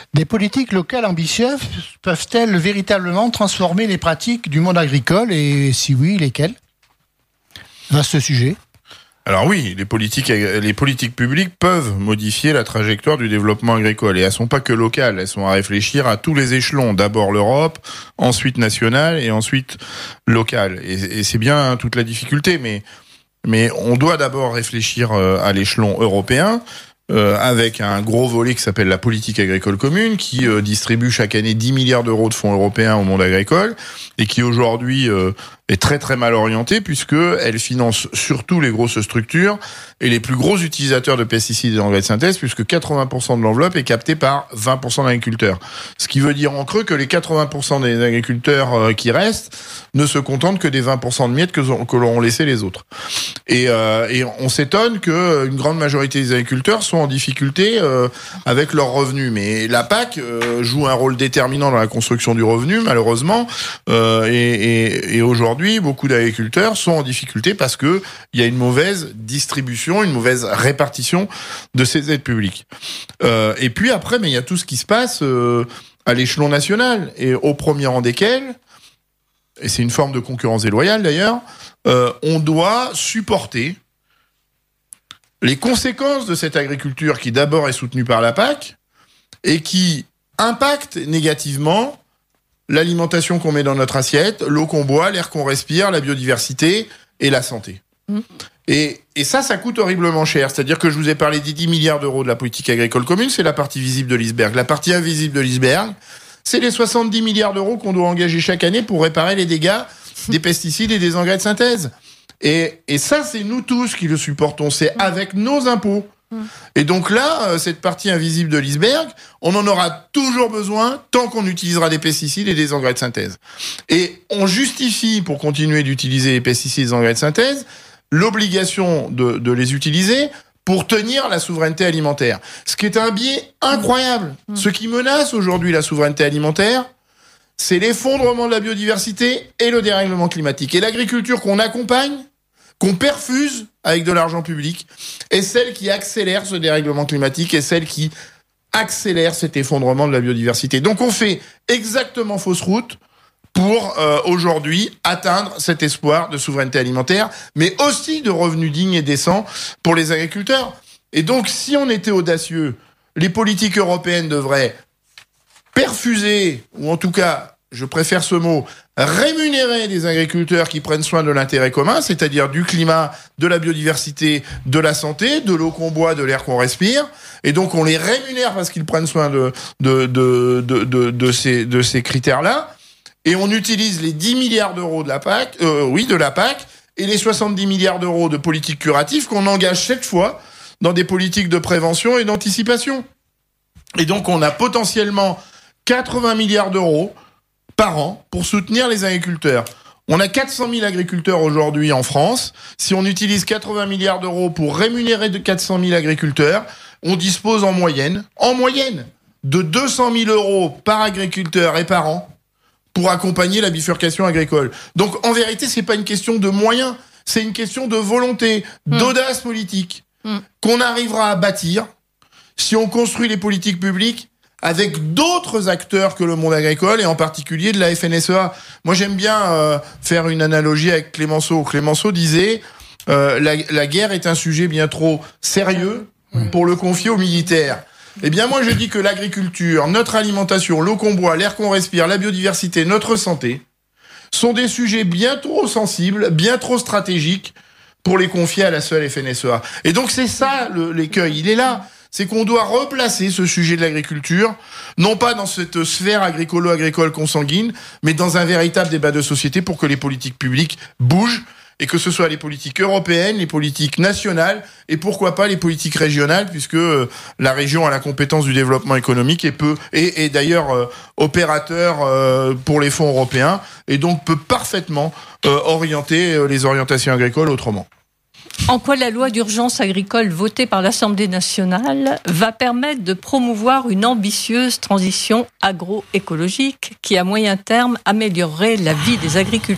Des politiques locales ambitieuses peuvent-elles véritablement transformer les pratiques du monde agricole et si oui, lesquelles ? Vaste sujet. Alors oui, les politiques publiques peuvent modifier la trajectoire du développement agricole. Et elles sont pas que locales, elles sont à réfléchir à tous les échelons. D'abord l'Europe, ensuite nationale et ensuite locale. Et c'est bien toute la difficulté, mais on doit d'abord réfléchir à l'échelon européen, avec un gros volet qui s'appelle la politique agricole commune, qui distribue chaque année 10 milliards d'euros de fonds européens au monde agricole, et qui aujourd'hui est très très mal orientée, puisqu'elle finance surtout les grosses structures et les plus gros utilisateurs de pesticides et d'engrais de synthèse, puisque 80% de l'enveloppe est captée par 20% d'agriculteurs. Ce qui veut dire en creux que les 80% des agriculteurs qui restent ne se contentent que des 20% de miettes que l'auront laissé les autres. Et on s'étonne qu'une grande majorité des agriculteurs sont en difficulté avec leurs revenus. Mais la PAC joue un rôle déterminant dans la construction du revenu, malheureusement. Et aujourd'hui, beaucoup d'agriculteurs sont en difficulté parce que il y a une mauvaise distribution, une mauvaise répartition de ces aides publiques. Et puis après, mais il y a tout ce qui se passe à l'échelon national, et au premier rang desquels, et c'est une forme de concurrence déloyale d'ailleurs, on doit supporter les conséquences de cette agriculture qui d'abord est soutenue par la PAC et qui impacte négativement l'alimentation qu'on met dans notre assiette, l'eau qu'on boit, l'air qu'on respire, la biodiversité et la santé. Et ça coûte horriblement cher. C'est-à-dire que je vous ai parlé des 10 milliards d'euros de la politique agricole commune, c'est la partie visible de l'iceberg. La partie invisible de l'iceberg, c'est les 70 milliards d'euros qu'on doit engager chaque année pour réparer les dégâts des pesticides et des engrais de synthèse. Et ça, c'est nous tous qui le supportons. C'est avec nos impôts. Et donc là, cette partie invisible de l'iceberg, on en aura toujours besoin tant qu'on utilisera des pesticides et des engrais de synthèse. Et on justifie, pour continuer d'utiliser les pesticides et les engrais de synthèse, l'obligation de les utiliser pour tenir la souveraineté alimentaire. Ce qui est un biais incroyable. Ce qui menace aujourd'hui la souveraineté alimentaire, c'est l'effondrement de la biodiversité et le dérèglement climatique. Et l'agriculture qu'on accompagne, qu'on perfuse avec de l'argent public, est celle qui accélère ce dérèglement climatique et celle qui accélère cet effondrement de la biodiversité. Donc on fait exactement fausse route pour aujourd'hui atteindre cet espoir de souveraineté alimentaire, mais aussi de revenus dignes et décents pour les agriculteurs. Et donc si on était audacieux, les politiques européennes devraient perfuser, ou en tout cas, je préfère ce mot, rémunérer des agriculteurs qui prennent soin de l'intérêt commun, c'est-à-dire du climat, de la biodiversité, de la santé, de l'eau qu'on boit, de l'air qu'on respire. Et donc on les rémunère parce qu'ils prennent soin de ces critères-là. Et on utilise les 10 milliards d'euros de la PAC, et les 70 milliards d'euros de politique curative qu'on engage cette fois dans des politiques de prévention et d'anticipation. Et donc on a potentiellement 80 milliards d'euros par an pour soutenir les agriculteurs. On a 400 000 agriculteurs aujourd'hui en France. Si on utilise 80 milliards d'euros pour rémunérer de 400 000 agriculteurs, on dispose en moyenne, de 200 000 euros par agriculteur et par an pour accompagner la bifurcation agricole. Donc en vérité, c'est pas une question de moyens, c'est une question de volonté, d'audace politique qu'on arrivera à bâtir si on construit les politiques publiques avec d'autres acteurs que le monde agricole, et en particulier de la FNSEA. Moi, j'aime bien faire une analogie avec Clémenceau. Clémenceau disait la guerre est un sujet bien trop sérieux pour le confier aux militaires. Eh bien, moi, je dis que l'agriculture, notre alimentation, l'eau qu'on boit, l'air qu'on respire, la biodiversité, notre santé, sont des sujets bien trop sensibles, bien trop stratégiques pour les confier à la seule FNSEA. Et donc, c'est ça l'écueil. Il est là. C'est qu'on doit replacer ce sujet de l'agriculture, non pas dans cette sphère agricolo-agricole consanguine, mais dans un véritable débat de société pour que les politiques publiques bougent, et que ce soit les politiques européennes, les politiques nationales, et pourquoi pas les politiques régionales, puisque la région a la compétence du développement économique et d'ailleurs opérateur pour les fonds européens, et donc peut parfaitement orienter les orientations agricoles autrement. En quoi la loi d'urgence agricole votée par l'Assemblée nationale va permettre de promouvoir une ambitieuse transition agroécologique qui, à moyen terme, améliorerait la vie des agriculteurs ?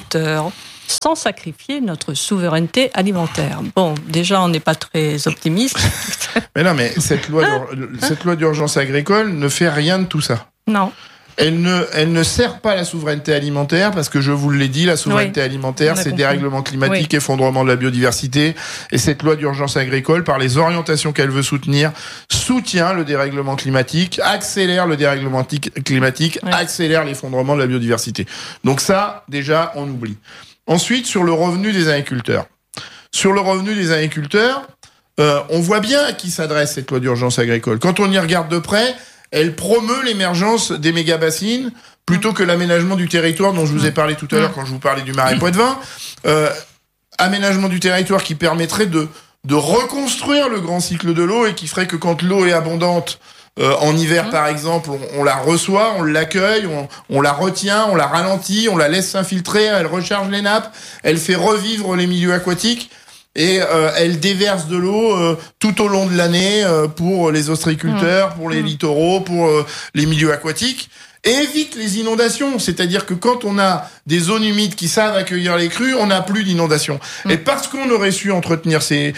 sans sacrifier notre souveraineté alimentaire. Bon, déjà, on n'est pas très optimiste. Mais non, mais cette loi d'urgence agricole ne fait rien de tout ça. Non. Elle ne sert pas la souveraineté alimentaire parce que je vous l'ai dit, la souveraineté alimentaire, c'est dérèglement climatique, effondrement de la biodiversité. Et cette loi d'urgence agricole, par les orientations qu'elle veut soutenir, soutient le dérèglement climatique, accélère le dérèglement climatique, accélère l'effondrement de la biodiversité. Donc ça, déjà, on oublie. Ensuite, sur le revenu des agriculteurs. Sur le revenu des agriculteurs, on voit bien à qui s'adresse cette loi d'urgence agricole. Quand on y regarde de près, elle promeut l'émergence des méga-bassines plutôt que l'aménagement du territoire dont je vous ai parlé tout à l'heure quand je vous parlais du Marais Poitevin. Aménagement du territoire qui permettrait de reconstruire le grand cycle de l'eau et qui ferait que quand l'eau est abondante, en hiver par exemple, on la reçoit, on l'accueille, on la retient, on la ralentit, on la laisse s'infiltrer, elle recharge les nappes, elle fait revivre les milieux aquatiques. Et elle déverse de l'eau tout au long de l'année pour les ostréiculteurs, pour les littoraux, pour les milieux aquatiques, et évite les inondations. C'est-à-dire que quand on a des zones humides qui savent accueillir les crues, on n'a plus d'inondations. Et parce qu'on aurait su entretenir ces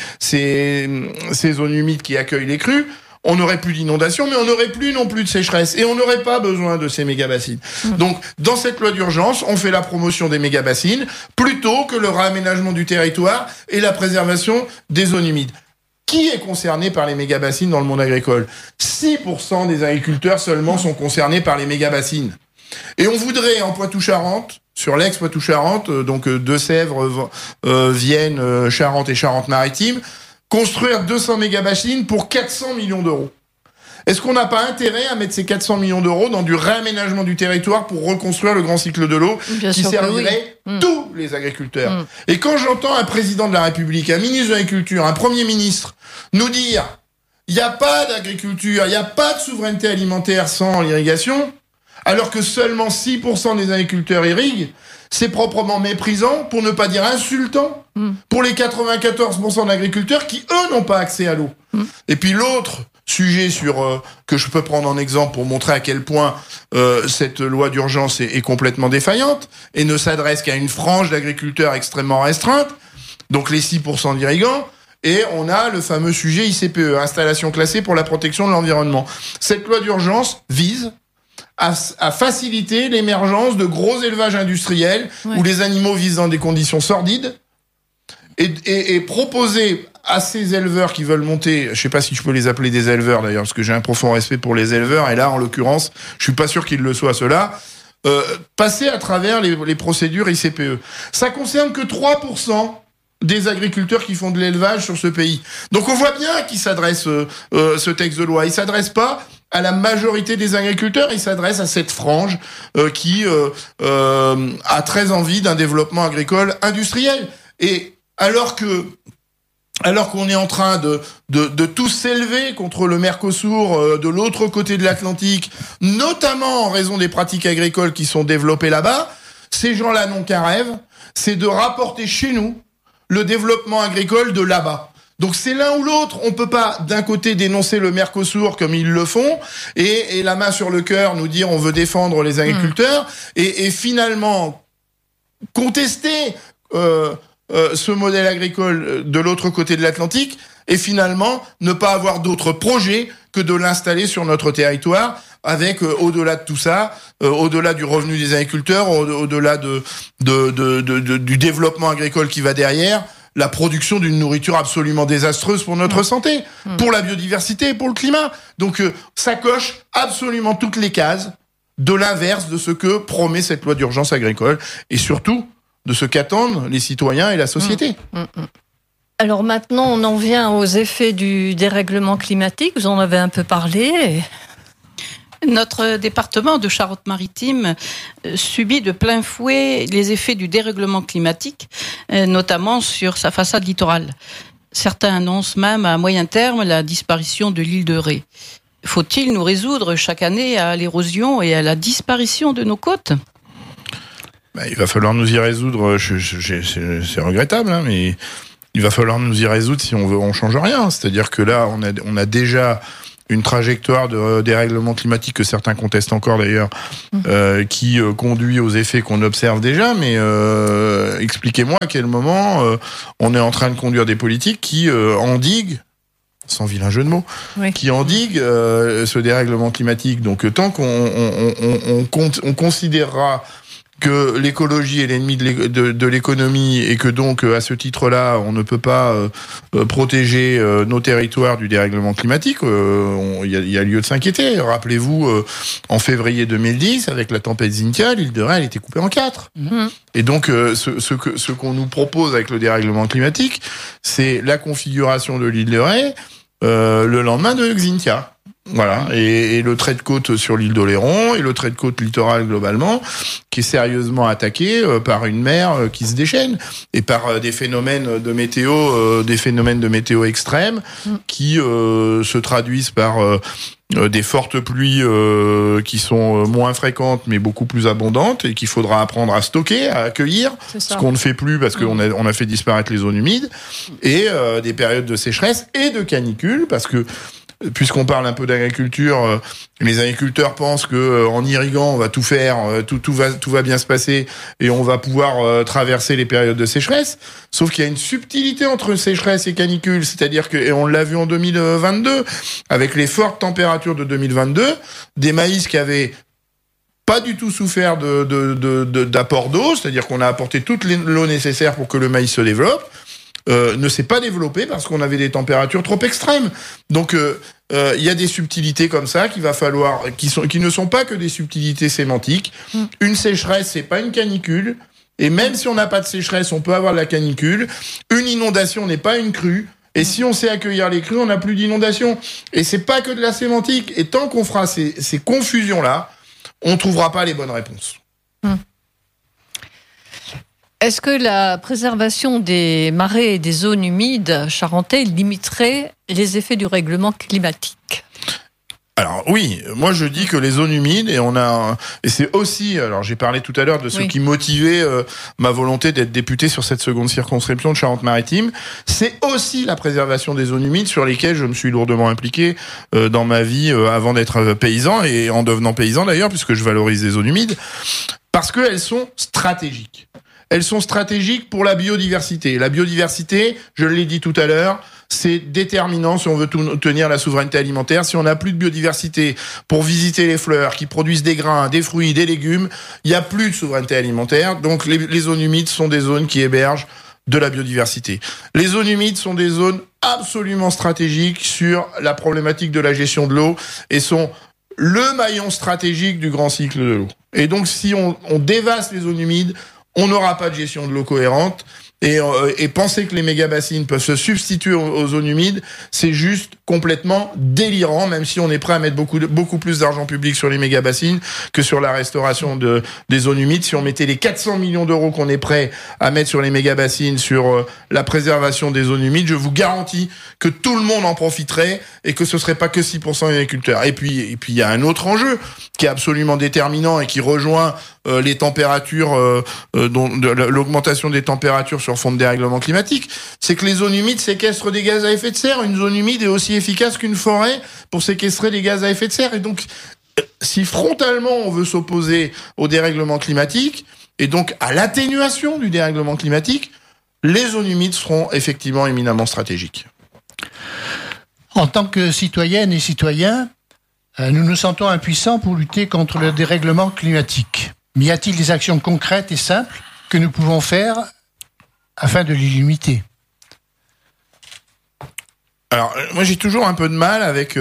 zones humides qui accueillent les crues, on n'aurait plus d'inondations, mais on n'aurait plus non plus de sécheresse. Et on n'aurait pas besoin de ces méga-bassines. Donc, dans cette loi d'urgence, on fait la promotion des méga-bassines plutôt que le réaménagement du territoire et la préservation des zones humides. Qui est concerné par les méga-bassines dans le monde agricole ? 6% des agriculteurs seulement sont concernés par les méga-bassines. Et on voudrait, en Poitou-Charentes, sur l'ex-Poitou-Charentes, donc Deux-Sèvres, Vienne, Charente et Charente-Maritime, construire 200 méga-bassines pour 400 millions d'euros. Est-ce qu'on n'a pas intérêt à mettre ces 400 millions d'euros dans du réaménagement du territoire pour reconstruire le grand cycle de l'eau qui servirait tous les agriculteurs ? Et quand j'entends un président de la République, un ministre de l'Agriculture, un Premier ministre nous dire « il n'y a pas d'agriculture, il n'y a pas de souveraineté alimentaire sans l'irrigation », alors que seulement 6% des agriculteurs irriguent, c'est proprement méprisant, pour ne pas dire insultant, pour les 94% d'agriculteurs qui, eux, n'ont pas accès à l'eau. Et puis l'autre sujet que je peux prendre en exemple pour montrer à quel point cette loi d'urgence est complètement défaillante et ne s'adresse qu'à une frange d'agriculteurs extrêmement restreinte, donc les 6% d'irrigants, et on a le fameux sujet ICPE, installation classée pour la protection de l'environnement. Cette loi d'urgence vise à faciliter l'émergence de gros élevages industriels où les animaux vivent dans des conditions sordides et proposer à ces éleveurs qui veulent monter, je sais pas si je peux les appeler des éleveurs d'ailleurs, parce que j'ai un profond respect pour les éleveurs, et là, en l'occurrence, je suis pas sûr qu'ils le soient ceux-là, passer à travers les procédures ICPE. Ça concerne que 3% des agriculteurs qui font de l'élevage sur ce pays. Donc on voit bien à qui s'adresse ce texte de loi. Il s'adresse pas à la majorité des agriculteurs, il s'adresse à cette frange qui a très envie d'un développement agricole industriel. Et alors qu'on est en train de tous s'élever contre le Mercosur de l'autre côté de l'Atlantique, notamment en raison des pratiques agricoles qui sont développées là-bas, ces gens-là n'ont qu'un rêve, c'est de rapporter chez nous le développement agricole de là-bas. Donc c'est l'un ou l'autre. On peut pas d'un côté dénoncer le Mercosur comme ils le font et la main sur le cœur nous dire on veut défendre les agriculteurs et finalement contester ce modèle agricole de l'autre côté de l'Atlantique et finalement ne pas avoir d'autre projet que de l'installer sur notre territoire avec au-delà de tout ça, au-delà du revenu des agriculteurs, au-delà du développement agricole qui va derrière, la production d'une nourriture absolument désastreuse pour notre santé, pour la biodiversité, pour le climat. Donc ça coche absolument toutes les cases de l'inverse de ce que promet cette loi d'urgence agricole et surtout de ce qu'attendent les citoyens et la société. Alors maintenant, on en vient aux effets du dérèglement climatique. Vous en avez un peu parlé. Notre département de Charente-Maritime subit de plein fouet les effets du dérèglement climatique, notamment sur sa façade littorale. Certains annoncent même à moyen terme la disparition de l'île de Ré. Faut-il nous résoudre chaque année à l'érosion et à la disparition de nos côtes ? Il va falloir nous y résoudre. C'est regrettable, hein, mais il va falloir nous y résoudre si on change rien. C'est-à-dire que là, on a déjà une trajectoire de dérèglement climatique que certains contestent encore d'ailleurs, qui conduit aux effets qu'on observe déjà. Mais expliquez-moi à quel moment on est en train de conduire des politiques qui endiguent, sans vilain jeu de mots, qui endiguent ce dérèglement climatique. Donc tant qu'on considérera que l'écologie est l'ennemi de l'économie et que donc à ce titre-là on ne peut pas protéger nos territoires du dérèglement climatique, il y a lieu de s'inquiéter. Rappelez-vous, en février 2010, avec la tempête Xynthia, l'île de Ré elle était coupée en 4. Et donc ce qu'on nous propose avec le dérèglement climatique, c'est la configuration de l'île de Ré le lendemain de Xynthia. Voilà, et le trait de côte sur l'île d'Oléron et le trait de côte littoral globalement qui est sérieusement attaqué par une mer qui se déchaîne et par des phénomènes de météo extrêmes qui se traduisent par des fortes pluies qui sont moins fréquentes mais beaucoup plus abondantes et qu'il faudra apprendre à stocker, à accueillir, ce qu'on ne fait plus parce qu'on a fait disparaître les zones humides, et des périodes de sécheresse et de canicule, parce que puisqu'on parle un peu d'agriculture, les agriculteurs pensent que en irriguant on va tout faire, tout va bien se passer et on va pouvoir traverser les périodes de sécheresse. Sauf qu'il y a une subtilité entre sécheresse et canicule, c'est-à-dire que, et on l'a vu en 2022 avec les fortes températures de 2022, des maïs qui avaient pas du tout souffert d'apport d'eau, c'est-à-dire qu'on a apporté toute l'eau nécessaire pour que le maïs se développe. Ne s'est pas développé parce qu'on avait des températures trop extrêmes. Donc il y a des subtilités comme ça qu'il va falloir, qui ne sont pas que des subtilités sémantiques. Une sécheresse, c'est pas une canicule. Et même si on n'a pas de sécheresse, on peut avoir de la canicule. Une inondation n'est pas une crue. Et si on sait accueillir les crues, on n'a plus d'inondation. Et c'est pas que de la sémantique. Et tant qu'on fera ces confusions-là, on trouvera pas les bonnes réponses. Est-ce que la préservation des marais et des zones humides charentaises limiterait les effets du règlement climatique ? Alors oui, moi je dis que les zones humides, et c'est aussi, alors j'ai parlé tout à l'heure de ce qui motivait ma volonté d'être député sur cette seconde circonscription de Charente-Maritime, c'est aussi la préservation des zones humides sur lesquelles je me suis lourdement impliqué dans ma vie avant d'être paysan, et en devenant paysan d'ailleurs, puisque je valorise les zones humides, parce qu'elles sont stratégiques. Elles sont stratégiques pour la biodiversité. La biodiversité, je l'ai dit tout à l'heure, c'est déterminant si on veut tenir la souveraineté alimentaire. Si on n'a plus de biodiversité pour visiter les fleurs qui produisent des grains, des fruits, des légumes, il n'y a plus de souveraineté alimentaire. Donc les zones humides sont des zones qui hébergent de la biodiversité. Les zones humides sont des zones absolument stratégiques sur la problématique de la gestion de l'eau et sont le maillon stratégique du grand cycle de l'eau. Et donc si on dévaste les zones humides, on n'aura pas de gestion de l'eau cohérente, et penser que les méga-bassines peuvent se substituer aux zones humides, c'est juste complètement délirant, même si on est prêt à mettre beaucoup plus d'argent public sur les méga-bassines que sur la restauration des zones humides. Si on mettait les 400 millions d'euros qu'on est prêt à mettre sur les méga-bassines, sur la préservation des zones humides, je vous garantis que tout le monde en profiterait et que ce serait pas que 6% des agriculteurs. Et puis il y a un autre enjeu qui est absolument déterminant et qui rejoint les températures, l'augmentation des températures sur fond de dérèglement climatique, c'est que les zones humides séquestrent des gaz à effet de serre. Une zone humide est aussi efficace qu'une forêt pour séquestrer des gaz à effet de serre. Et donc, si frontalement on veut s'opposer au dérèglement climatique et donc à l'atténuation du dérèglement climatique, les zones humides seront effectivement éminemment stratégiques. En tant que citoyennes et citoyens, nous nous sentons impuissants pour lutter contre le dérèglement climatique. Mais y a-t-il des actions concrètes et simples que nous pouvons faire afin de les limiter? Alors, moi, j'ai toujours un peu de mal avec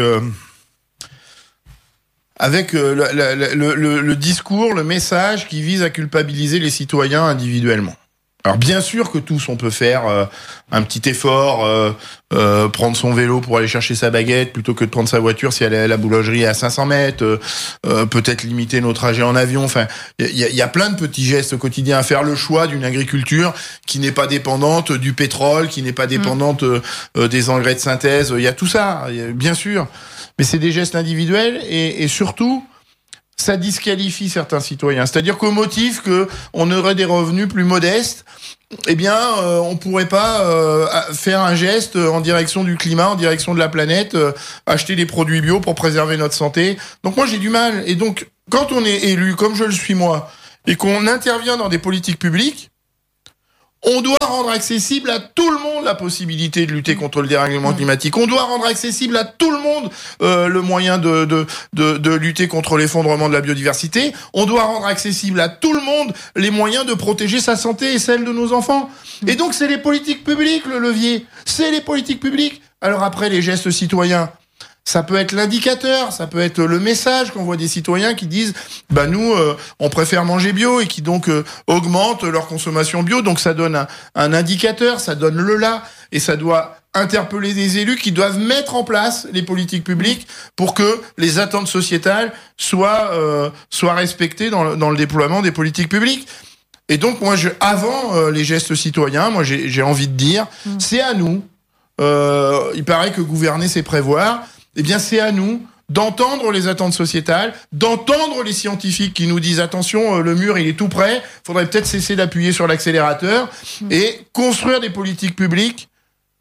le discours, le message qui vise à culpabiliser les citoyens individuellement. Alors bien sûr que tous on peut faire un petit effort, prendre son vélo pour aller chercher sa baguette plutôt que de prendre sa voiture si elle est à la boulangerie à 500 mètres, peut-être limiter nos trajets en avion. Enfin, il y a plein de petits gestes au quotidien à faire, le choix d'une agriculture qui n'est pas dépendante du pétrole, qui n'est pas dépendante des engrais de synthèse. Il y a tout ça, bien sûr, mais c'est des gestes individuels et surtout ça disqualifie certains citoyens. C'est-à-dire qu'au motif qu'on aurait des revenus plus modestes, eh bien, on pourrait pas faire un geste en direction du climat, en direction de la planète, acheter des produits bio pour préserver notre santé. Donc moi, j'ai du mal. Et donc, quand on est élu, comme je le suis moi, et qu'on intervient dans des politiques publiques, on doit rendre accessible à tout le monde la possibilité de lutter contre le dérèglement climatique. On doit rendre accessible à tout le monde le moyen de lutter contre l'effondrement de la biodiversité. On doit rendre accessible à tout le monde les moyens de protéger sa santé et celle de nos enfants. Et donc, c'est les politiques publiques, le levier. C'est les politiques publiques. Alors après, les gestes citoyens, ça peut être l'indicateur, ça peut être le message qu'on voit des citoyens qui disent bah nous on préfère manger bio et qui donc augmentent leur consommation bio, donc ça donne un indicateur, ça donne le là et ça doit interpeller des élus qui doivent mettre en place les politiques publiques pour que les attentes sociétales soient respectées dans le déploiement des politiques publiques. Et donc moi avant les gestes citoyens, moi j'ai envie de dire c'est à nous. Il paraît que gouverner c'est prévoir. Eh bien, c'est à nous d'entendre les attentes sociétales, d'entendre les scientifiques qui nous disent attention, le mur il est tout prêt, faudrait peut-être cesser d'appuyer sur l'accélérateur et construire des politiques publiques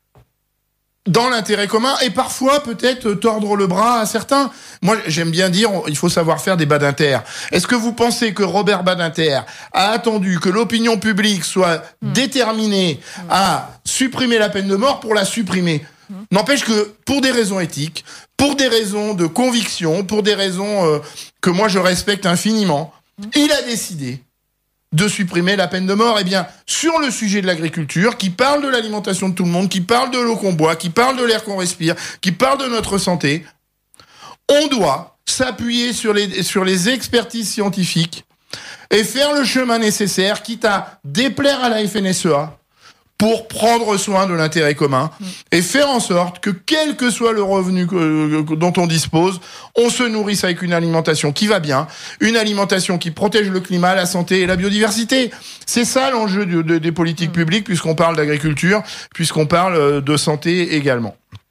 dans l'intérêt commun et parfois peut-être tordre le bras à certains. Moi, j'aime bien dire, il faut savoir faire des Badinter. Est-ce que vous pensez que Robert Badinter a attendu que l'opinion publique soit déterminée à supprimer la peine de mort pour la supprimer ? N'empêche que, pour des raisons éthiques, pour des raisons de conviction, pour des raisons que moi je respecte infiniment, il a décidé de supprimer la peine de mort. Eh bien, sur le sujet de l'agriculture, qui parle de l'alimentation de tout le monde, qui parle de l'eau qu'on boit, qui parle de l'air qu'on respire, qui parle de notre santé, on doit s'appuyer sur les expertises scientifiques et faire le chemin nécessaire, quitte à déplaire à la FNSEA, pour prendre soin de l'intérêt commun et faire en sorte que, quel que soit le revenu dont on dispose, on se nourrisse avec une alimentation qui va bien, une alimentation qui protège le climat, la santé et la biodiversité. C'est ça l'enjeu des politiques publiques, puisqu'on parle d'agriculture, puisqu'on parle de santé également.